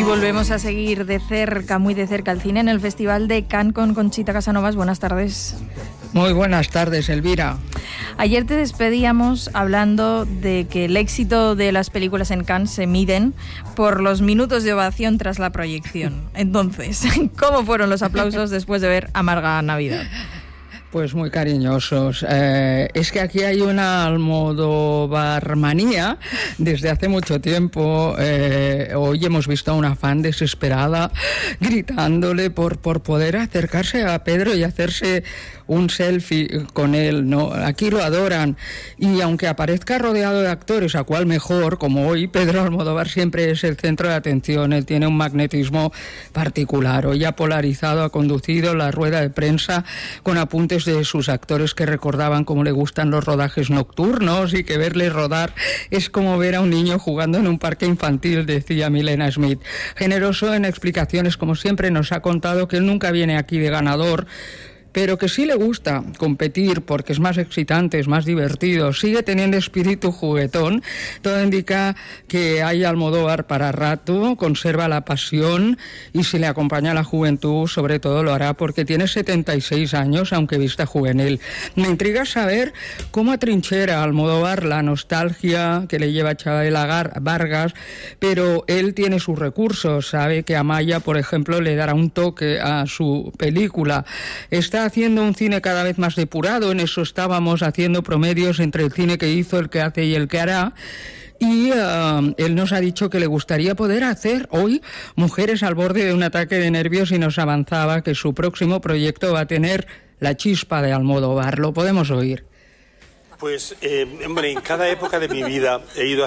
Volvemos a seguir de cerca, muy de cerca, el cine en el Festival de Cannes con Conchita Casanovas. Buenas tardes. Muy buenas tardes, Elvira. Ayer te despedíamos hablando de que el éxito de las películas en Cannes se miden por los minutos de ovación tras la proyección. Entonces, ¿cómo fueron los aplausos después de ver Amarga Navidad? Pues muy cariñosos. Es que aquí hay una almodóvarmanía desde hace mucho tiempo. Hoy hemos visto a una fan desesperada gritándole por poder acercarse a Pedro y hacerse un selfie con él, ¿no? Aquí lo adoran. Y aunque aparezca rodeado de actores, a cual mejor, como hoy, Pedro Almodóvar siempre es el centro de atención. Él tiene un magnetismo particular. Hoy ha polarizado, ha conducido la rueda de prensa con apuntes de sus actores que recordaban cómo le gustan los rodajes nocturnos y que verle rodar es como ver a un niño jugando en un parque infantil, decía Milena Smith. Generoso en explicaciones, como siempre, nos ha contado que él nunca viene aquí de ganador, pero que sí le gusta competir porque es más excitante, es más divertido, sigue teniendo espíritu juguetón. Todo indica que hay Almodóvar para rato, conserva la pasión y si le acompaña la juventud, sobre todo lo hará porque tiene 76 años, aunque vista juvenil. Me intriga saber cómo atrinchera Almodóvar la nostalgia que le lleva a Chabela Vargas, pero él tiene sus recursos, sabe que Amaya, por ejemplo, le dará un toque a su película. Está haciendo un cine cada vez más depurado, en eso estábamos haciendo promedios entre el cine que hizo, el que hace y el que hará. Y él nos ha dicho que le gustaría poder hacer hoy Mujeres al borde de un ataque de nervios y nos avanzaba que su próximo proyecto va a tener la chispa de Almodóvar. Lo podemos oír. Pues, hombre, en cada época de mi vida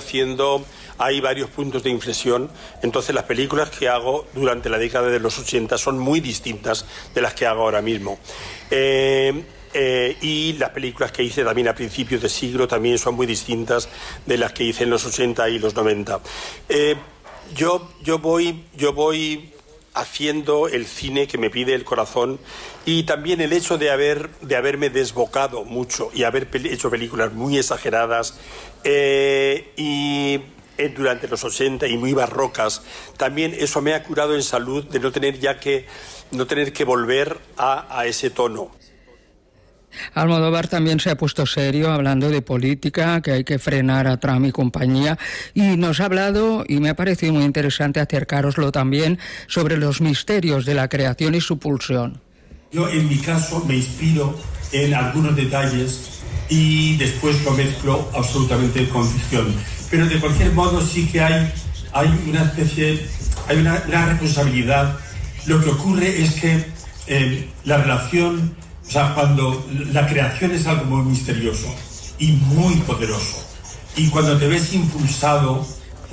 hay varios puntos de inflexión, entonces las películas que hago durante la década de los 80 son muy distintas de las que hago ahora mismo. Y las películas que hice también a principios de siglo también son muy distintas de las que hice en los 80 y los 90. Yo voy haciendo el cine que me pide el corazón y también el hecho de haberme desbocado mucho y haber hecho películas muy exageradas durante los 80 y muy barrocas, también eso me ha curado en salud de no tener que volver a ese tono. Almodóvar también se ha puesto serio hablando de política, que hay que frenar a Trump y compañía, y nos ha hablado, y me ha parecido muy interesante acercároslo también, sobre los misterios de la creación y su pulsión. Yo en mi caso me inspiro en algunos detalles y después lo mezclo absolutamente con ficción. Pero de cualquier modo sí que hay una responsabilidad. Lo que ocurre es que la relación, o sea, cuando la creación es algo muy misterioso y muy poderoso, y cuando te ves impulsado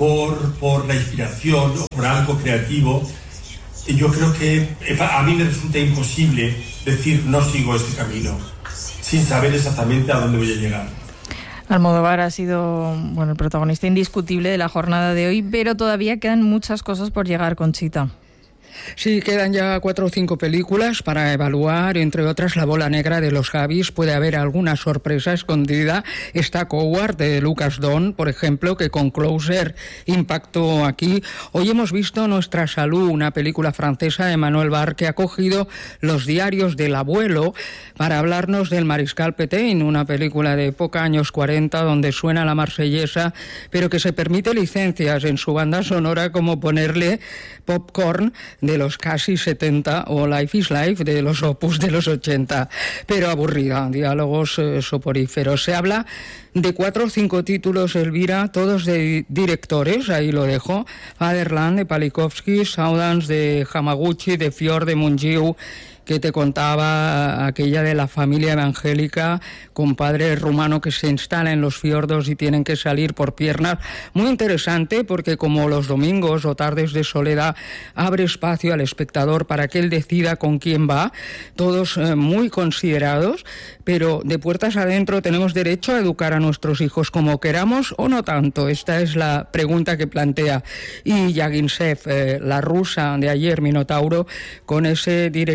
por la inspiración o por algo creativo, yo creo que a mí me resulta imposible decir no sigo este camino sin saber exactamente a dónde voy a llegar. Almodóvar ha sido el protagonista indiscutible de la jornada de hoy, pero todavía quedan muchas cosas por llegar, Conchita. Sí, quedan ya 4 o 5 películas para evaluar, entre otras La bola negra de los Javis. Puede haber alguna sorpresa escondida. Está Coward de Lucas Don, por ejemplo, que con Closer impactó aquí. Hoy hemos visto Nuestra salud, una película francesa de Manuel Barr que ha cogido los diarios del abuelo para hablarnos del Mariscal Pétain, una película de época, años 40, donde suena la marsellesa, pero que se permite licencias en su banda sonora como ponerle Popcorn de los casi 70 o Life is Life de los Opus de los 80, pero aburrida, diálogos soporíferos. Se habla de 4 o 5 títulos, Elvira, todos de directores, ahí lo dejo: Fatherland de Palikovsky, Sundance de Hamaguchi, de Fior de Mungiu, que te contaba aquella de la familia evangélica con padre rumano que se instala en los fiordos y tienen que salir por piernas. Muy interesante porque como los domingos o tardes de soledad abre espacio al espectador para que él decida con quién va, todos muy considerados, pero de puertas adentro tenemos derecho a educar a nuestros hijos como queramos o no tanto. Esta es la pregunta que plantea. Y Yagintsev, la rusa de ayer, Minotauro, con ese directorazo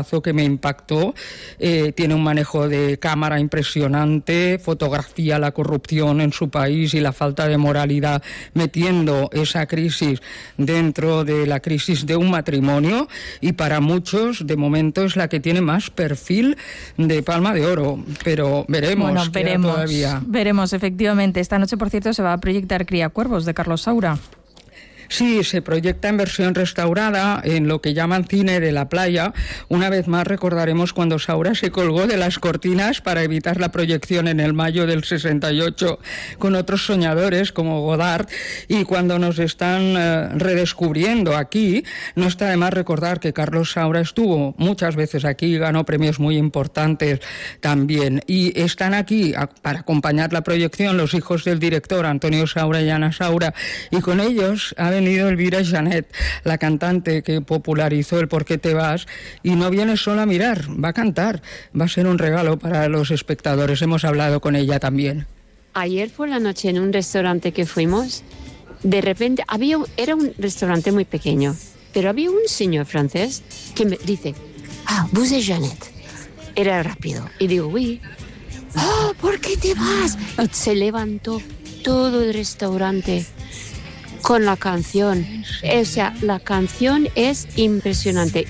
reportajazo que me impactó. Tiene un manejo de cámara impresionante, fotografía la corrupción en su país y la falta de moralidad, metiendo esa crisis dentro de la crisis de un matrimonio, y para muchos de momento es la que tiene más perfil de Palma de Oro, pero veremos. Bueno, veremos, efectivamente. Esta noche, por cierto, se va a proyectar Criacuervos, de Carlos Saura. Sí, se proyecta en versión restaurada en lo que llaman cine de la playa. Una vez más recordaremos cuando Saura se colgó de las cortinas para evitar la proyección en el mayo del 68 con otros soñadores como Godard, y cuando nos están redescubriendo aquí, no está de más recordar que Carlos Saura estuvo muchas veces aquí, ganó premios muy importantes también, y están aquí para acompañar la proyección los hijos del director Antonio Saura y Ana Saura, y con ellos ha venido Elvira Janet, la cantante que popularizó el ¿Por qué te vas? Y no viene solo a mirar, va a cantar, va a ser un regalo para los espectadores. Hemos hablado con ella también. Ayer por la noche en un restaurante que fuimos, de repente era un restaurante muy pequeño, pero había un señor francés que me dice, vous êtes Janet. Era rápido. Y digo, oui. ¿Por qué te vas? Y se levantó todo el restaurante con la canción. O sea, la canción es impresionante.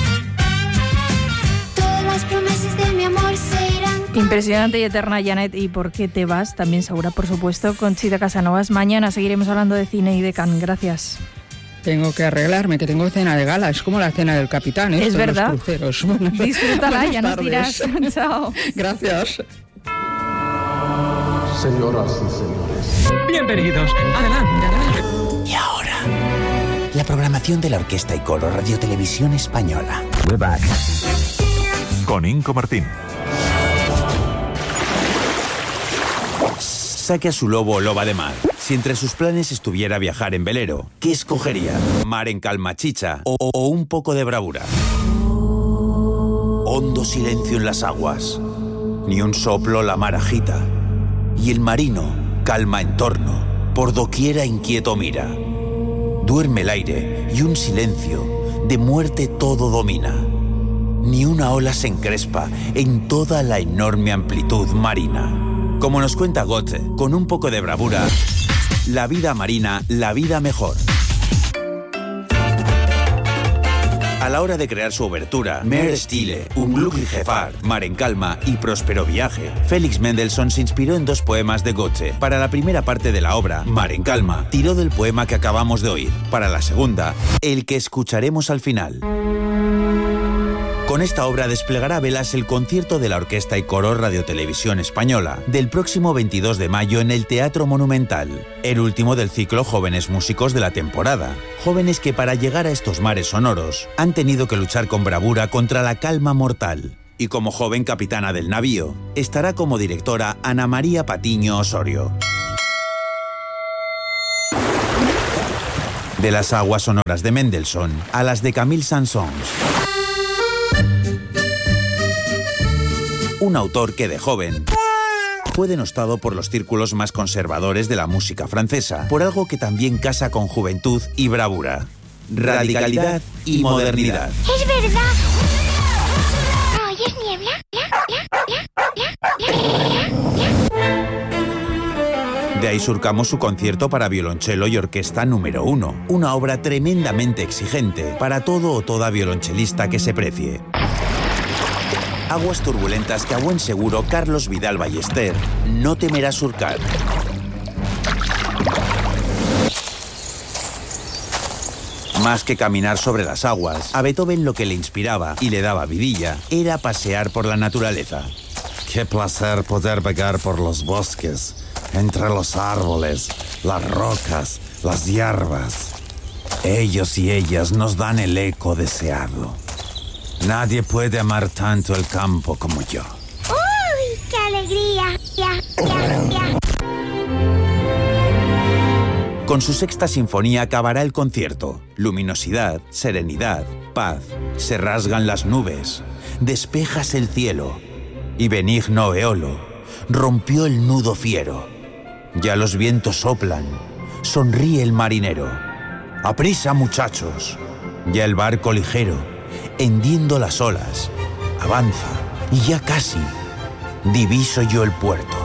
Todas las promesas de mi amor se irán. Impresionante y eterna Janet. ¿Y por qué te vas? También Saura, por supuesto, con Chita Casanovas. Mañana seguiremos hablando de cine y de Cannes. Gracias. Tengo que arreglarme, que tengo cena de gala. Es como la cena del capitán, es verdad. Los cruceros. Disfrútala, ya nos dirás. Chao. Gracias. Señoras y señores, bienvenidos. Adelante. Y ahora, la programación de la Orquesta y Coro Radio Televisión Española. We're back. Con Inco Martín. Saque a su lobo o loba de mar. Si entre sus planes estuviera viajar en velero, ¿qué escogería? ¿Mar en calma chicha o un poco de bravura? Hondo silencio en las aguas. Ni un soplo la mar agita. Y el marino, calma en torno, por doquiera inquieto mira. Duerme el aire y un silencio de muerte todo domina. Ni una ola se encrespa en toda la enorme amplitud marina. Como nos cuenta Goethe, con un poco de bravura, la vida marina, la vida mejor. A la hora de crear su obertura, Mer Stille, Unglückliche Fahrt, Mar en calma y Próspero viaje, Félix Mendelssohn se inspiró en dos poemas de Goethe. Para la primera parte de la obra, Mar en calma, tiró del poema que acabamos de oír. Para la segunda, el que escucharemos al final. Con esta obra desplegará velas el concierto de la Orquesta y Coro Radio Televisión Española del próximo 22 de mayo en el Teatro Monumental, el último del ciclo Jóvenes Músicos de la temporada. Jóvenes que para llegar a estos mares sonoros han tenido que luchar con bravura contra la calma mortal. Y como joven capitana del navío, estará como directora Ana María Patiño Osorio. De las aguas sonoras de Mendelssohn a las de Camille Saint-Saëns. Un autor que de joven fue denostado por los círculos más conservadores de la música francesa, por algo que también casa con juventud y bravura, radicalidad y modernidad. ¡Es verdad! ¿Oyes niebla? De ahí surcamos su concierto para violonchelo y orquesta número 1, una obra tremendamente exigente para todo o toda violonchelista que se precie. Aguas turbulentas que a buen seguro Carlos Vidal Ballester no temerá surcar. Más que caminar sobre las aguas, a Beethoven lo que le inspiraba y le daba vidilla era pasear por la naturaleza. Qué placer poder vagar por los bosques, entre los árboles, las rocas, las hierbas. Ellos y ellas nos dan el eco deseado. Nadie puede amar tanto el campo como yo. ¡Uy, qué alegría! Con su sexta sinfonía acabará el concierto. Luminosidad, serenidad, paz. Se rasgan las nubes, despejas el cielo. Y benigno eolo rompió el nudo fiero. Ya los vientos soplan, sonríe el marinero. ¡Aprisa, muchachos! Ya el barco ligero hendiendo las olas. Avanza, y ya casi diviso yo el puerto.